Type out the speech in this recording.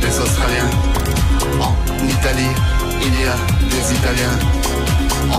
des Australiens. En Italie, il y a des Italiens.